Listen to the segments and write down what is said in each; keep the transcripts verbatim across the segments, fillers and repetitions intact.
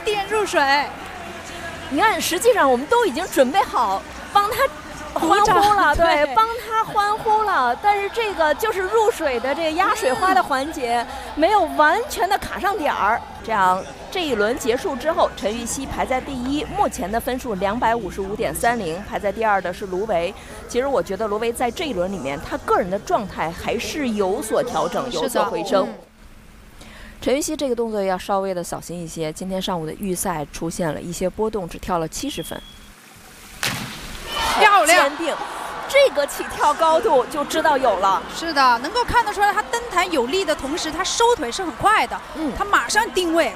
点入水。 你看，实际上我们都已经准备好帮他欢呼了，对， 对， 帮他欢呼了。但是这个就是入水的这个压水花的环节，没有完全的卡上点儿。这样这一轮结束之后，陈芋汐排在第一，目前的分数两百五十五点三零，排在第二的是卢维。其实我觉得卢维在这一轮里面，他个人的状态还是有所调整，有所回升。陈芋汐这个动作要稍微的小心一些。今天上午的预赛出现了一些波动，只跳了七十分。 漂亮， 坚定，这个起跳高度就知道有了。 是的，能够看得出来，他登台有力的同时，他收腿是很快的。嗯，他马上定位。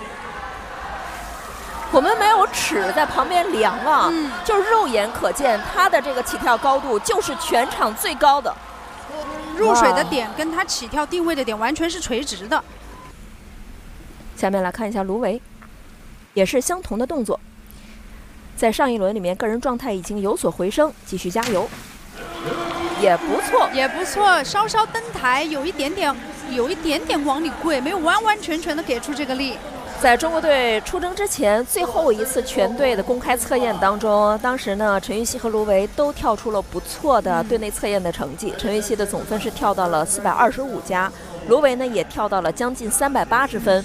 我们没有尺在旁边量啊， 嗯， 就是肉眼可见，他的这个起跳高度就是全场最高的。 入水的点跟他起跳定位的点完全是垂直的。 下面来看一下卢维，也是相同的动作。在上一轮里面，个人状态已经有所回升，继续加油，也不错， 也不错。稍稍登台，有一点点，有一点点往里跪，没有完完全全的给出这个力。 在中国队出征之前，最后一次全队的公开测验当中，当时呢，陈芋汐和卢维都跳出了不错的队内测验的成绩。陈芋汐的总分是跳到了四百二十五加，卢维呢也跳到了将近三百八十分。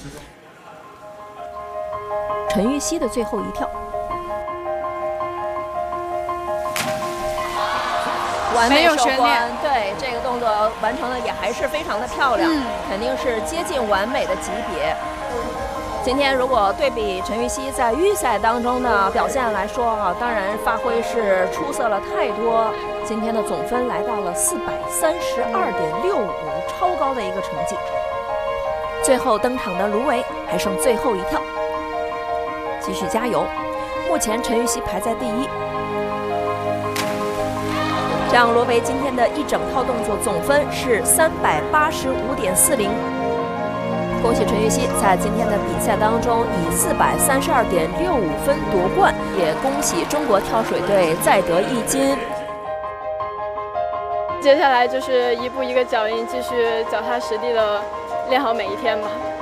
陈芋汐的最后一跳，完美收官。对，这个动作完成的也还是非常的漂亮，嗯、肯定是接近完美的级别。今天如果对比陈芋汐在预赛当中的表现来说啊，当然发挥是出色了太多。今天的总分来到了四百三十二点六五，超高的一个成绩。最后登场的卢维还剩最后一跳。继续加油！目前陈芋汐排在第一，这样罗维今天的一整套动作总分是三百八十五点四零。恭喜陈芋汐在今天的比赛当中以四百三十二点六五分夺冠，也恭喜中国跳水队再得一金。 接下来就是一步一个脚印，继续脚踏实地的练好每一天吧。